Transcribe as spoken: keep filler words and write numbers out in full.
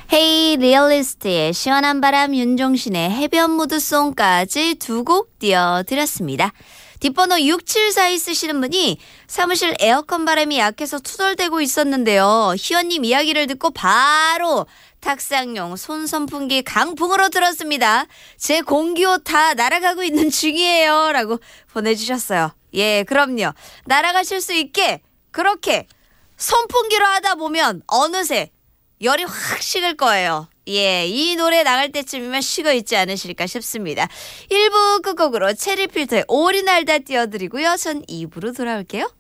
헤이 리얼리스트의 시원한 바람, 윤종신의 해변 무드송까지 두 곡 띄워드렸습니다. 뒷번호 육칠사이 쓰시는 분이 사무실 에어컨 바람이 약해서 투덜대고 있었는데요. 희원님 이야기를 듣고 바로 탁상용 손선풍기 강풍으로 들었습니다. 제 공기옷 다 날아가고 있는 중이에요. 라고 보내주셨어요. 예, 그럼요. 날아가실 수 있게 그렇게 선풍기로 하다 보면 어느새 열이 확 식을 거예요. 예, 이 노래 나갈 때쯤이면 식어 있지 않으실까 싶습니다. 일 부 끝곡으로 체리필터의 오리 날다 띄워드리고요. 전 이 부로 돌아올게요.